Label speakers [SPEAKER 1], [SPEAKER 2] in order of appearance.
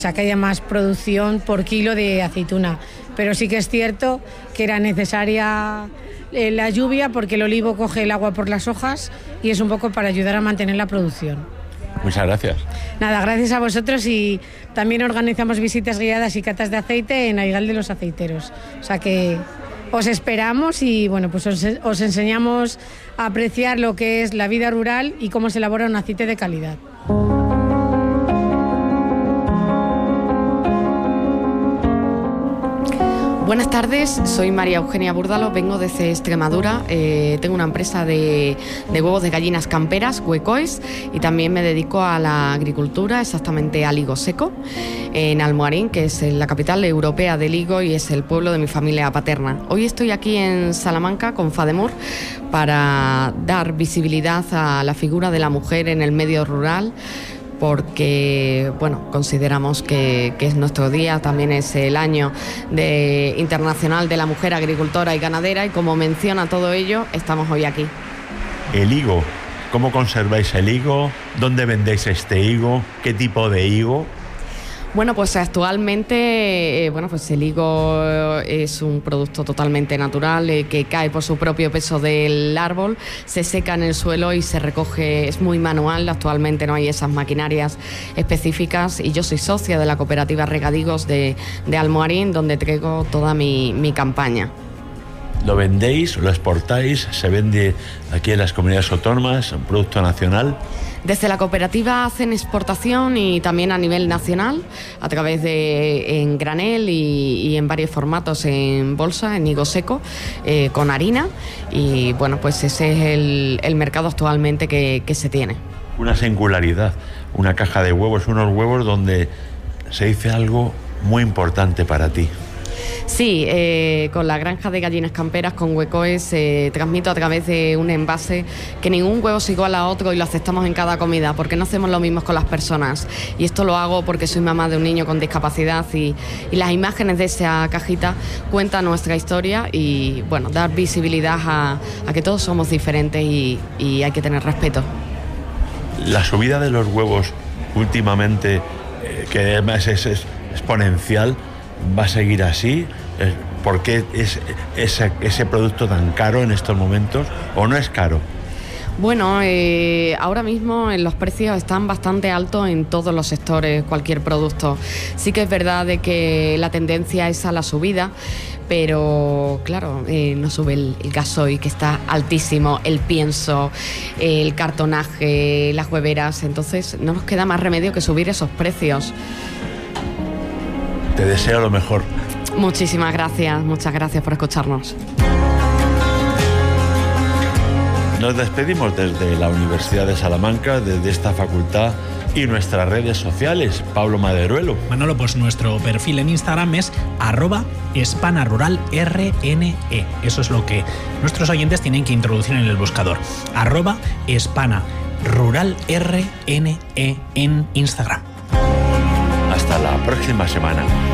[SPEAKER 1] sea, que haya más producción por kilo de aceituna. Pero sí que es cierto que era necesaria la lluvia porque el olivo coge el agua por las hojas y es un poco para ayudar a mantener la producción.
[SPEAKER 2] Muchas gracias.
[SPEAKER 1] Nada, gracias a vosotros, y también organizamos visitas guiadas y catas de aceite en Aigal de los Aceiteros. O sea que os esperamos y bueno, pues os enseñamos a apreciar lo que es la vida rural y cómo se elabora un aceite de calidad.
[SPEAKER 3] Buenas tardes, soy María Eugenia Búrdalo, vengo desde Extremadura, tengo una empresa de huevos de gallinas camperas, Huecois, y también me dedico a la agricultura, exactamente al higo seco, en Almoarín, que es la capital europea del higo y es el pueblo de mi familia paterna. Hoy estoy aquí en Salamanca con FADEMUR para dar visibilidad a la figura de la mujer en el medio rural, porque bueno, consideramos que es nuestro día, también es el año internacional de la mujer agricultora y ganadera, y como menciona todo ello, estamos hoy aquí.
[SPEAKER 2] El higo, ¿cómo conserváis el higo? ¿Dónde vendéis este higo? ¿Qué tipo de higo?
[SPEAKER 3] Bueno, pues actualmente pues el higo es un producto totalmente natural que cae por su propio peso del árbol, se seca en el suelo y se recoge, es muy manual, actualmente no hay esas maquinarias específicas, y yo soy socia de la cooperativa Regadíos de Almoarín, donde traigo toda mi campaña.
[SPEAKER 2] ¿Lo vendéis, lo exportáis, se vende aquí en las comunidades autónomas, un producto nacional?
[SPEAKER 3] Desde la cooperativa hacen exportación y también a nivel nacional, a través de en granel y en varios formatos, en bolsa, en higo seco, con harina, y bueno, pues ese es el mercado actualmente que se tiene.
[SPEAKER 2] Una singularidad, una caja de huevos, unos huevos donde se dice algo muy importante para ti.
[SPEAKER 3] Sí, con la granja de gallinas camperas, con Huecois, transmito a través de un envase que ningún huevo se iguala a otro y lo aceptamos en cada comida, porque no hacemos lo mismo con las personas. Y esto lo hago porque soy mamá de un niño con discapacidad y las imágenes de esa cajita cuentan nuestra historia y, bueno, dar visibilidad a que todos somos diferentes y hay que tener respeto.
[SPEAKER 2] La subida de los huevos últimamente, que además es exponencial, ¿va a seguir así? ¿Por qué es ese producto tan caro en estos momentos? ¿O no es caro?
[SPEAKER 3] Bueno, ahora mismo los precios están bastante altos en todos los sectores, cualquier producto. Sí que es verdad de que la tendencia es a la subida, pero claro, no sube el gasoil, que está altísimo, el pienso, el cartonaje, las hueveras, entonces no nos queda más remedio que subir esos precios.
[SPEAKER 2] Te deseo lo mejor.
[SPEAKER 3] Muchísimas gracias, muchas gracias por escucharnos.
[SPEAKER 2] Nos despedimos desde la Universidad de Salamanca, desde esta facultad y nuestras redes sociales. Pablo Maderuelo.
[SPEAKER 4] Manolo, pues nuestro perfil en Instagram es @espanaruralrne. Eso es lo que nuestros oyentes tienen que introducir en el buscador. @espanaruralrne en Instagram.
[SPEAKER 2] Hasta la próxima semana.